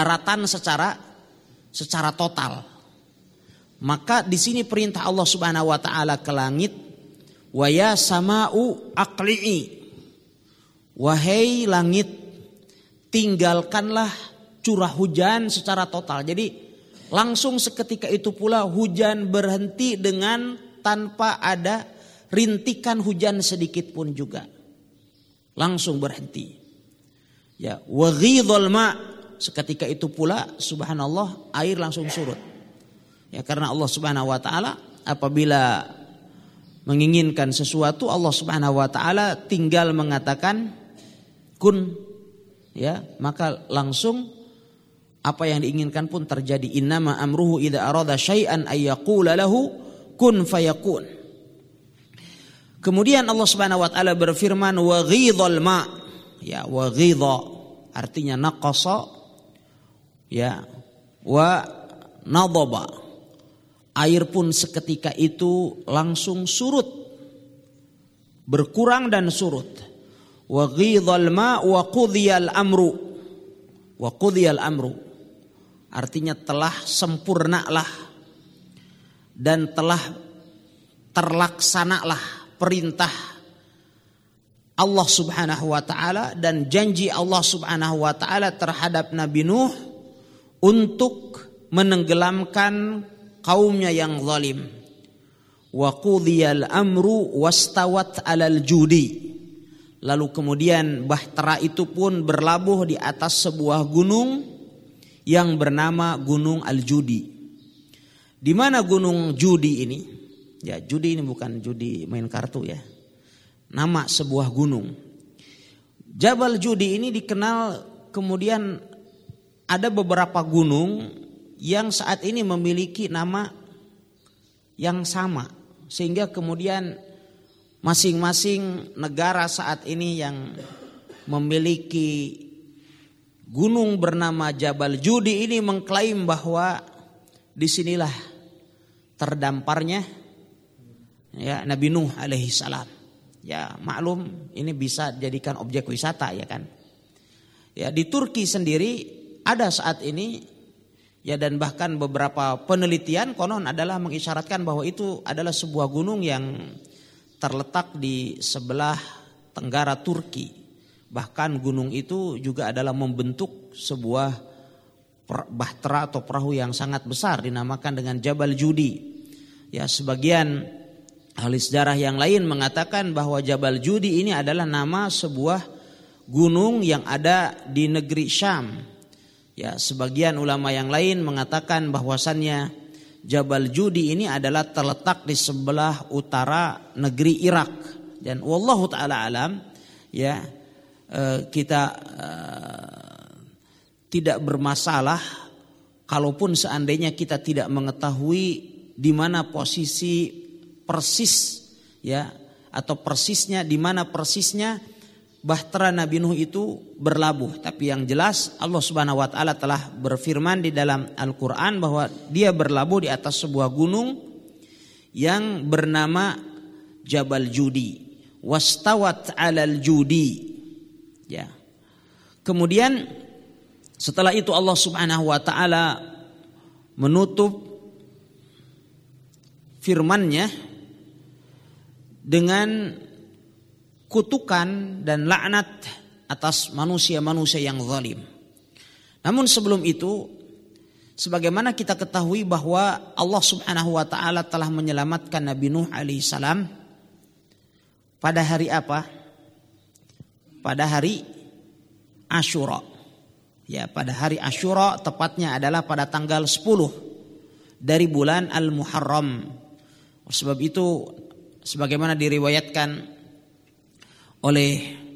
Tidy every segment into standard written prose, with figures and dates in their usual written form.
daratan secara total. Maka di sini perintah Allah Subhanahu wa taala ke langit, wa ya sama'u aqli'i. Wahai langit, tinggalkanlah curah hujan secara total. Jadi langsung seketika itu pula hujan berhenti dengan tanpa ada rintikan hujan sedikit pun juga. Langsung berhenti. Ya, wa ghidhal ma, seketika itu pula subhanallah air langsung surut. Ya, karena Allah Subhanahu wa taala apabila menginginkan sesuatu, Allah Subhanahu wa taala tinggal mengatakan kun, ya, maka langsung apa yang diinginkan pun terjadi. Innama amruhu idza arada syai'an ay yaqula lahu kun fayakun. Kemudian Allah Subhanahu wa taala berfirman wa ghidhal ma. Ya, wa ghidha artinya naqasa, ya, wa nadaba. Air pun seketika itu langsung surut. Berkurang dan surut. Wa ghidhal ma wa qudhiyal amru. Wa qudhiyal amru artinya telah sempurnalah dan telah terlaksanalah perintah Allah Subhanahu wa taala dan janji Allah Subhanahu wa taala terhadap Nabi Nuh untuk menenggelamkan kaumnya yang zalim. Wa qudhiyal amru wastawat 'alal judi. Lalu kemudian bahtera itu pun berlabuh di atas sebuah gunung yang bernama Gunung Al-Judi. Di mana Gunung Judi ini? Ya, judi ini bukan judi main kartu ya. Nama sebuah gunung. Jabal Judi ini dikenal, kemudian ada beberapa gunung yang saat ini memiliki nama yang sama. Sehingga kemudian masing-masing negara saat ini yang memiliki gunung bernama Jabal Judi ini mengklaim bahwa disinilah terdamparnya ya Nabi Nuh alaihi salam. Ya maklum ini bisa dijadikan objek wisata ya kan. Ya di Turki sendiri ada saat ini ya, dan bahkan beberapa penelitian konon adalah mengisyaratkan bahwa itu adalah sebuah gunung yang terletak di sebelah tenggara Turki. Bahkan gunung itu juga adalah membentuk sebuah bahtera atau perahu yang sangat besar dinamakan dengan Jabal Judi. Ya, sebagian ahli sejarah yang lain mengatakan bahwa Jabal Judi ini adalah nama sebuah gunung yang ada di negeri Syam. Ya, sebagian ulama yang lain mengatakan bahwasannya Jabal Judi ini adalah terletak di sebelah utara negeri Irak. Dan wallahu taala alam, ya, kita tidak bermasalah kalaupun seandainya kita tidak mengetahui di mana posisi persis ya, atau persisnya di mana persisnya bahtera Nabi Nuh itu berlabuh. Tapi yang jelas Allah Subhanahu wa taala telah berfirman di dalam Al-Qur'an bahwa dia berlabuh di atas sebuah gunung yang bernama Jabal Judi. Wastawat 'alal judi. Ya. Kemudian setelah itu Allah Subhanahu wa taala menutup firman-Nya dengan kutukan dan laknat atas manusia-manusia yang zalim. Namun sebelum itu, sebagaimana kita ketahui bahwa Allah Subhanahu wa taala telah menyelamatkan Nabi Nuh alaihi salam pada hari apa? Pada hari Asyura. Ya, pada hari Asyura, tepatnya adalah pada tanggal 10 dari bulan Al-Muharram. Sebab itu sebagaimana diriwayatkan oleh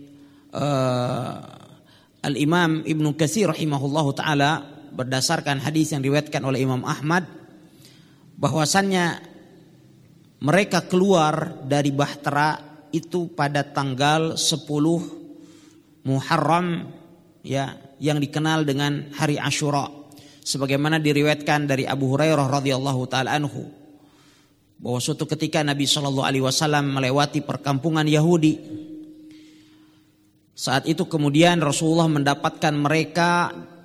Al-Imam Ibnu Katsir rahimahullahu taala berdasarkan hadis yang diriwayatkan oleh Imam Ahmad, bahwasannya mereka keluar dari bahtera itu pada tanggal 10 Muharram ya, yang dikenal dengan hari Asyura, sebagaimana diriwayatkan dari Abu Hurairah radhiyallahu taala anhu bahwa suatu ketika Nabi sallallahu alaihi wasallam melewati perkampungan Yahudi. Saat itu kemudian Rasulullah mendapatkan mereka